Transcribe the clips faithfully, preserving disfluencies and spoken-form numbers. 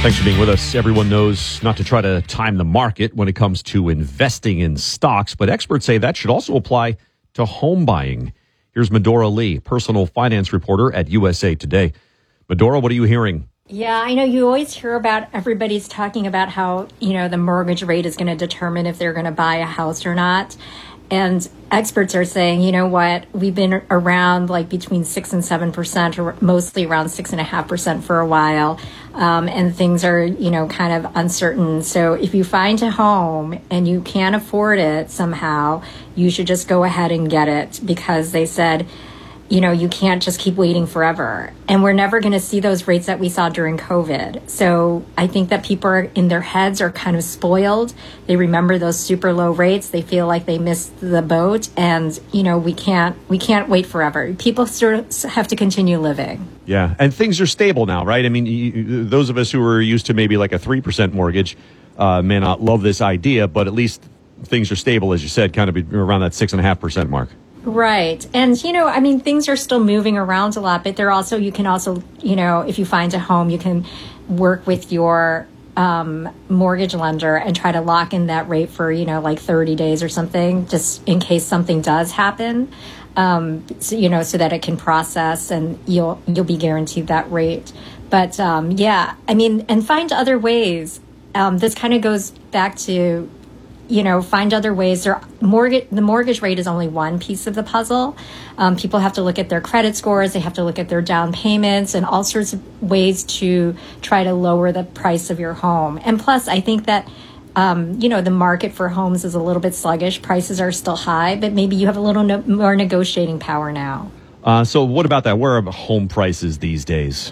Thanks for being with us. Everyone knows not to try to time the market when it comes to investing in stocks, but experts say that should also apply to home buying. Here's Medora Lee, personal finance reporter at U S A Today. Medora, what are you hearing? Yeah, I know you always hear about everybody's talking about how, you know, the mortgage rate is going to determine if they're going to buy a house or not. And experts are saying, you know what, we've been around like between six and seven percent, or mostly around six and a half percent for a while. Um, and things are, you know, kind of uncertain. So if you find a home and you can't afford it somehow, you should just go ahead and get it, because they said, you know, you can't just keep waiting forever. And we're never going to see those rates that we saw during COVID. So I think that people are, in their heads are kind of spoiled. They remember those super low rates. They feel like they missed the boat. And, you know, we can't we can't wait forever. People sort of have to continue living. Yeah. And things are stable now, right? I mean, you, those of us who are used to maybe like a three percent mortgage uh, may not love this idea, but at least things are stable, as you said, kind of around that six and a half percent mark. Right. And, you know, I mean, things are still moving around a lot, but they're also, you can also, you know, if you find a home, you can work with your um, mortgage lender and try to lock in that rate for, you know, like thirty days or something, just in case something does happen, um, so, you know, so that it can process and you'll, you'll be guaranteed that rate. But, um, yeah, I mean, and find other ways. Um, this kind of goes back to, you know, find other ways. There, mortgage, the mortgage rate is only one piece of the puzzle. Um, people have to look at their credit scores. They have to look at their down payments and all sorts of ways to try to lower the price of your home. And plus, I think that, um, you know, the market for homes is a little bit sluggish. Prices are still high, but maybe you have a little no- more negotiating power now. Uh, so what about that? Where are home prices these days?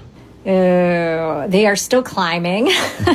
Oh, they are still climbing.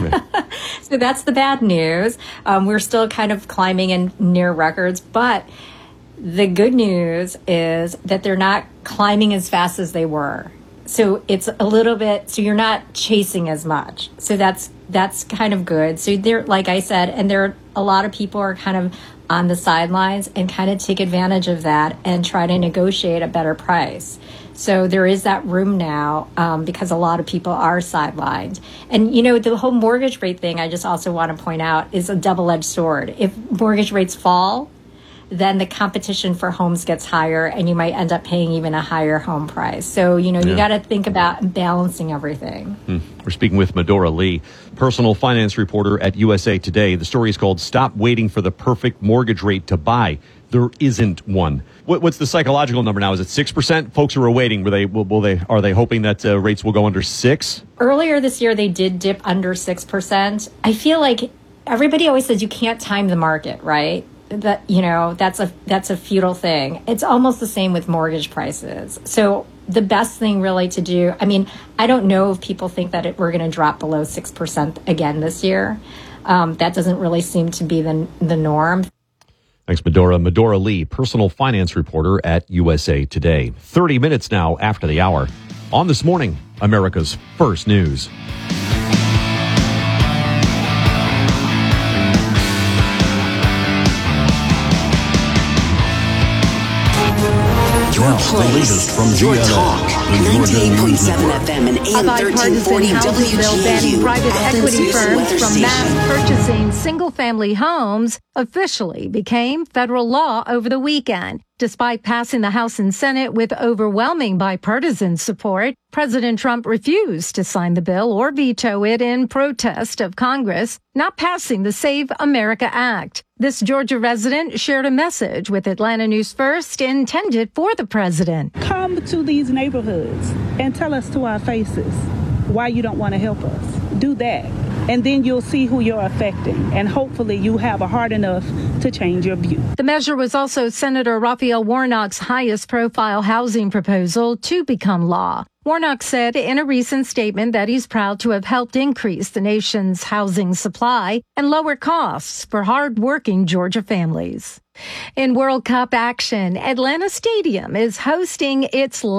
So that's the bad news. Um, we're still kind of climbing in near records, but the good news is that they're not climbing as fast as they were. So it's a little bit, so you're not chasing as much. So that's that's kind of good. So there, like I said, and there are a lot of people are kind of on the sidelines and kind of take advantage of that and try to negotiate a better price. So there is that room now um, because a lot of people are sidelined. And, you know, the whole mortgage rate thing, I just also want to point out, is a double-edged sword. If mortgage rates fall, then the competition for homes gets higher and you might end up paying even a higher home price. So, you know, yeah. you got to think about balancing everything. Hmm. We're speaking with Medora Lee, personal finance reporter at U S A Today. The story is called Stop Waiting for the Perfect Mortgage Rate to Buy. There isn't one. What, what's the psychological number now? Is it six percent? Folks who are waiting, will they, will, will they, are they hoping that uh, rates will go under six? Earlier this year, they did dip under six percent. I feel like everybody always says you can't time the market, right? That, you know, that's a that's a futile thing. It's almost the same with mortgage prices. So the best thing really to do, I mean, I don't know if people think that it, we're going to drop below six percent again this year. Um, that doesn't really seem to be the the norm. Thanks, Medora. Medora Lee, personal finance reporter at U S A Today. thirty minutes now after the hour. On This Morning, America's First News. Now, the latest from G L A. Talk, ninety-eight point seven F M and A M thirteen forty W G U. Private equity firms from mass purchasing single-family homes officially became federal law over the weekend. Despite passing the House and Senate with overwhelming bipartisan support, President Trump refused to sign the bill or veto it in protest of Congress not passing the Save America Act. This Georgia resident shared a message with Atlanta News First intended for the president. Come to these neighborhoods and tell us to our faces why you don't want to help us. Do that. And then you'll see who you're affecting. And hopefully you have a heart enough to change your view. The measure was also Senator Raphael Warnock's highest profile housing proposal to become law. Warnock said in a recent statement that he's proud to have helped increase the nation's housing supply and lower costs for hard-working Georgia families. In World Cup action, Atlanta Stadium is hosting its